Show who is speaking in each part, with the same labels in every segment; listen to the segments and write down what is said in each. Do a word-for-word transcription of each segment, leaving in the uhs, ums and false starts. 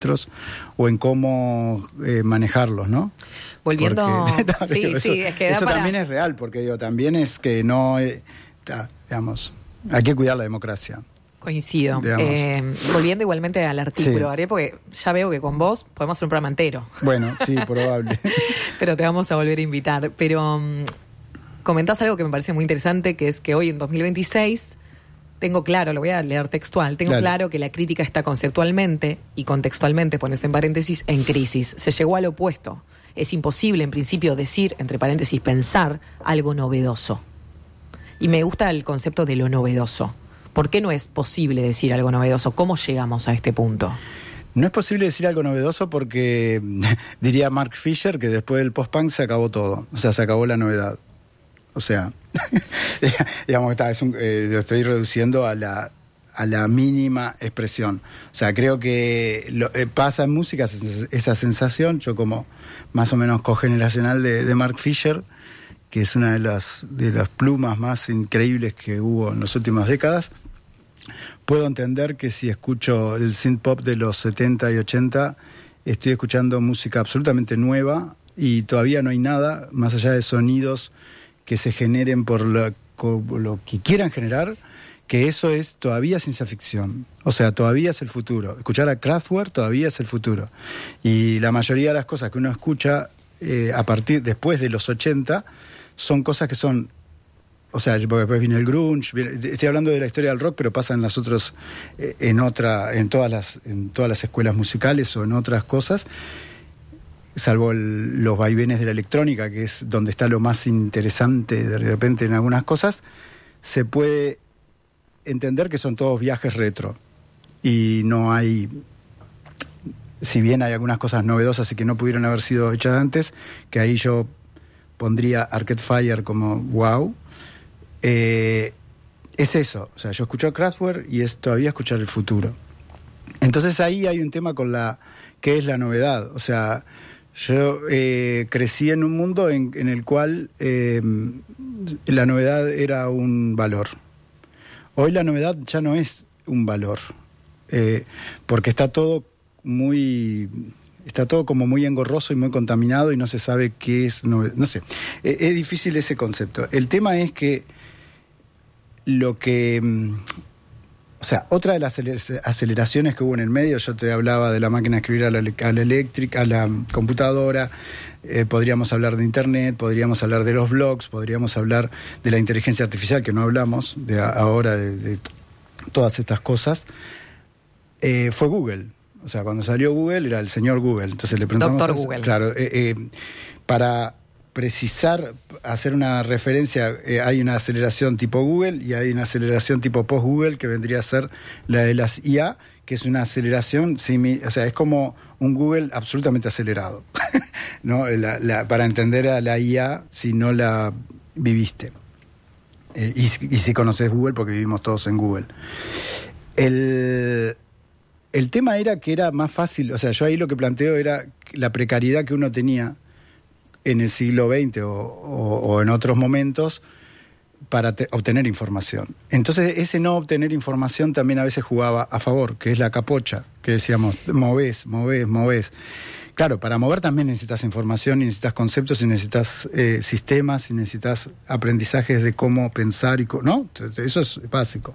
Speaker 1: o en cómo eh, manejarlos, ¿no?
Speaker 2: Volviendo,
Speaker 1: porque,
Speaker 2: sí,
Speaker 1: eso,
Speaker 2: sí, es que da
Speaker 1: eso
Speaker 2: para...
Speaker 1: también es real, porque digo, también es que no, eh, ta, digamos, hay que cuidar la democracia.
Speaker 2: Coincido. Eh, volviendo igualmente al artículo,
Speaker 1: sí.
Speaker 2: Ariel, porque ya veo que con vos podemos hacer un programa entero.
Speaker 1: Bueno, sí, probable.
Speaker 2: Pero te vamos a volver a invitar. Pero um, comentás algo que me parece muy interesante, que es que hoy en dos mil veintiséis... tengo claro, lo voy a leer textual, tengo claro. claro que la crítica está conceptualmente y contextualmente, pones en paréntesis, en crisis. Se llegó al opuesto. Es imposible, en principio, decir, entre paréntesis, pensar algo novedoso. Y me gusta el concepto de lo novedoso. ¿Por qué no es posible decir algo novedoso? ¿Cómo llegamos a este punto?
Speaker 1: No es posible decir algo novedoso porque, diría Mark Fisher, que después del post-punk se acabó todo. O sea, se acabó la novedad. O sea, digamos, está, es un, eh, lo estoy reduciendo a la, a la mínima expresión. O sea, creo que lo, eh, pasa en música esa sensación. Yo, como más o menos cogeneracional de, de Mark Fisher, que es una de las, de las plumas más increíbles que hubo en las últimas décadas, puedo entender que si escucho el synth pop de los setenta y ochenta, estoy escuchando música absolutamente nueva y todavía no hay nada más allá de sonidos que se generen por lo, lo que quieran generar, que eso es todavía ciencia ficción. O sea, todavía es el futuro. Escuchar a Kraftwerk todavía es el futuro. Y la mayoría de las cosas que uno escucha eh, a partir después de los ochenta son cosas que son, o sea, porque después viene el grunge, viene, estoy hablando de la historia del rock, pero pasa en las otras, eh, en otra, en todas las, en todas las escuelas musicales o en otras cosas. Salvo el, los vaivenes de la electrónica, que es donde está lo más interesante de repente en algunas cosas, se puede entender que son todos viajes retro. Y no hay, si bien hay algunas cosas novedosas y que no pudieron haber sido hechas antes, que ahí yo pondría Arcade Fire como wow, eh, es eso. O sea, yo escucho a Kraftwerk y es todavía escuchar el futuro. Entonces ahí hay un tema con la, ¿qué es la novedad? O sea, yo eh, crecí en un mundo en, en el cual eh, la novedad era un valor. Hoy la novedad ya no es un valor, eh, porque está todo muy, está todo como muy engorroso y muy contaminado y no se sabe qué es novedad. No sé, eh, es difícil ese concepto. El tema es que lo que... O sea, otra de las aceleraciones que hubo en el medio, yo te hablaba de la máquina de escribir a la, a la eléctrica, a la computadora, eh, podríamos hablar de internet, podríamos hablar de los blogs, podríamos hablar de la inteligencia artificial, que no hablamos de a, ahora de, de todas estas cosas, eh, fue Google. O sea, cuando salió Google era el señor Google. Entonces le preguntamos...
Speaker 2: Doctor
Speaker 1: a,
Speaker 2: Google.
Speaker 1: Claro, eh, eh, para... precisar, hacer una referencia, eh, hay una aceleración tipo Google y hay una aceleración tipo post-Google que vendría a ser la de las I A, que es una aceleración, simi- o sea, es como un Google absolutamente acelerado, ¿no? La, la, para entender a la I A si no la viviste. Eh, y, y si conoces Google, porque vivimos todos en Google. El... El tema era que era más fácil, o sea, yo ahí lo que planteo era la precariedad que uno tenía en el siglo veinte o, o, o en otros momentos para te, obtener información. Entonces ese no obtener información también a veces jugaba a favor, que es la capocha, que decíamos, movés, movés, movés. Claro, para mover también necesitas información, y necesitas conceptos, y necesitas eh, sistemas, y necesitas aprendizajes de cómo pensar, y co- ¿no? Eso es básico.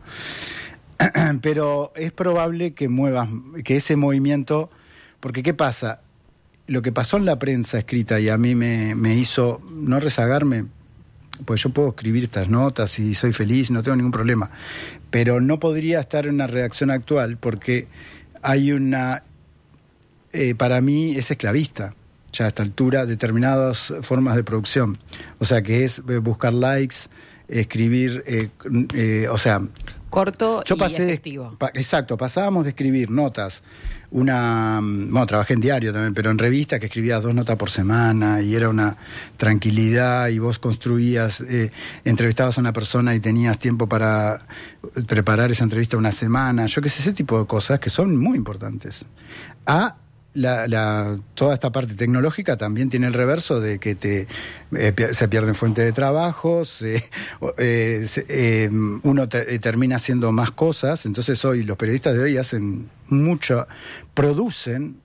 Speaker 1: Pero es probable que muevas, que ese movimiento, porque ¿qué pasa? Lo que pasó en la prensa escrita y a mí me, me hizo no rezagarme, pues yo puedo escribir estas notas y soy feliz, no tengo ningún problema, pero no podría estar en una redacción actual porque hay una, eh, para mí es esclavista, ya a esta altura, determinadas formas de producción. O sea, que es buscar likes, escribir, eh, eh, o sea...
Speaker 2: Corto
Speaker 1: yo
Speaker 2: y
Speaker 1: pasé,
Speaker 2: efectivo.
Speaker 1: Pa, exacto, pasábamos de escribir notas, una, bueno, trabajé en diario también, pero en revista que escribías dos notas por semana y era una tranquilidad y vos construías, eh, entrevistabas a una persona y tenías tiempo para preparar esa entrevista una semana, yo qué sé, ese tipo de cosas que son muy importantes. A la, la, toda esta parte tecnológica también tiene el reverso de que te eh, se pierden fuentes de trabajo, se, eh, se, eh, uno te, termina haciendo más cosas. Entonces hoy los periodistas de hoy hacen mucho, producen